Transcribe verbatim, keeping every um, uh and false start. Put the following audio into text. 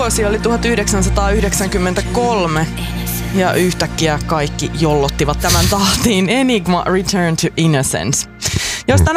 Vuosi oli tuhatyhdeksänsataayhdeksänkymmentäkolme ja yhtäkkiä kaikki jollottivat tämän tahtiin. Enigma Return to Innocence. Jos